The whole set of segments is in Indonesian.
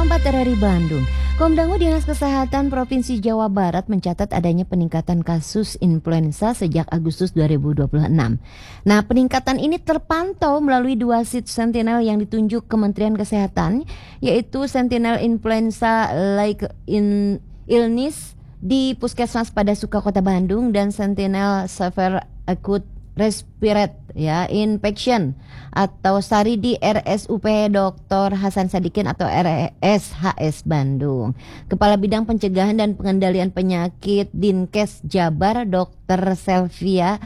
Pro4 RRI Bandung. Komdangu Dinas Kesehatan Provinsi Jawa Barat mencatat adanya peningkatan kasus influenza sejak Agustus 2026. Nah, peningkatan ini terpantau melalui 2 seat sentinel yang ditunjuk Kementerian Kesehatan, yaitu Sentinel Influenza Like Illness di Puskesmas pada Suka Kota Bandung dan Sentinel Severe Acute Respiratory Infection atau SARI di RSUP Dr. Hasan Sadikin atau RSHS Bandung. Kepala Bidang Pencegahan dan Pengendalian Penyakit Dinkes Jabar Dr. Selvia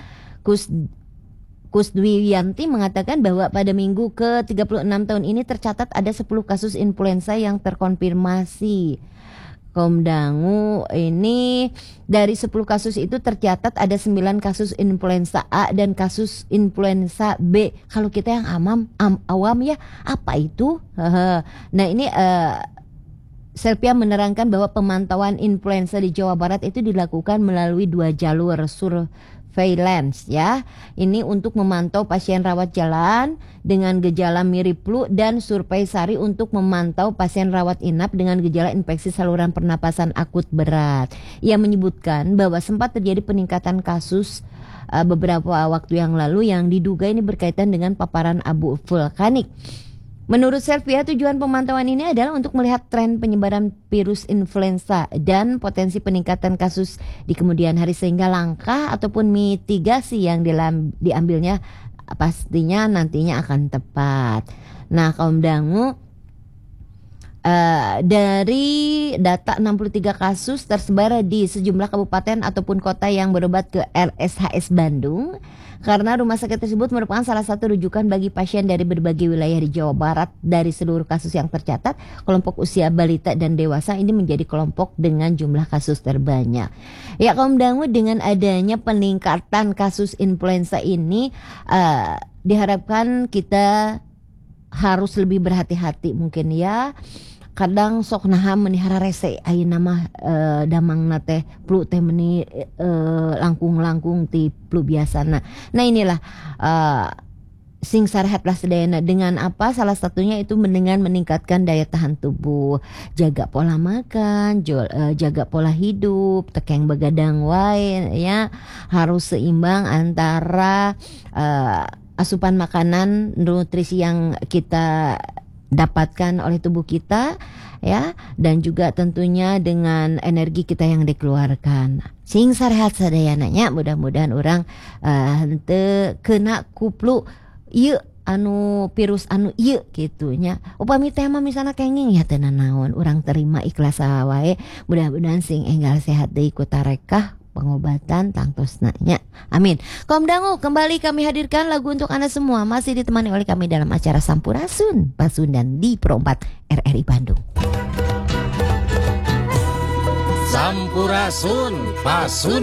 Kusdwiyanti mengatakan bahwa pada minggu ke-36 tahun ini tercatat ada 10 kasus influenza yang terkonfirmasi. Komdangu ini dari 10 kasus itu tercatat ada 9 kasus influenza A dan kasus influenza B. Kalau kita yang awam ya, apa itu? Nah ini Selvia menerangkan bahwa pemantauan influenza di Jawa Barat itu dilakukan melalui 2 jalur surveillance ya. Ini untuk memantau pasien rawat jalan dengan gejala mirip flu dan survei SARI untuk memantau pasien rawat inap dengan gejala infeksi saluran pernapasan akut berat. Ia menyebutkan bahwa sempat terjadi peningkatan kasus beberapa waktu yang lalu yang diduga ini berkaitan dengan paparan abu vulkanik. Menurut Selvia, tujuan pemantauan ini adalah untuk melihat tren penyebaran virus influenza dan potensi peningkatan kasus di kemudian hari sehingga langkah ataupun mitigasi yang diambilnya pastinya nantinya akan tepat. Nah, Komdangu dari data 63 kasus tersebar di sejumlah kabupaten ataupun kota yang berobat ke RSHS Bandung. Karena rumah sakit tersebut merupakan salah satu rujukan bagi pasien dari berbagai wilayah di Jawa Barat. Dari seluruh kasus yang tercatat, kelompok usia balita dan dewasa ini menjadi kelompok dengan jumlah kasus terbanyak. Ya, Komdangu dengan adanya peningkatan kasus influenza ini diharapkan kita harus lebih berhati-hati mungkin ya. Kadang sok naha menihara rese ayeuna mah damang teh flu teh meni langkung-langkung ti flu biasana. Nah inilah sing sarehat lah sedayana dengan apa? Salah satunya itu dengan meningkatkan daya tahan tubuh, jaga pola makan, jaga pola hidup, tekeng begadang wae ya, harus seimbang antara asupan makanan, nutrisi yang kita dapatkan oleh tubuh kita ya, dan juga tentunya dengan energi kita yang dikeluarkan. Sing sarehat sadayananya, mudah-mudahan orang henteu kena kuplu ieu anu virus anu ieu gitunya. Upami teh mah misalna kenging ya teu naon, urang terima ikhlas wae. Mudah-mudahan sing enggal sehat deui ku tarekah pengobatan tangtosna nya. Amin. Komdangu, kembali kami hadirkan lagu untuk Anda semua, masih ditemani oleh kami dalam acara Sampurasun Pasundan di Pro4 RRI Bandung. Sampurasun Pasundan.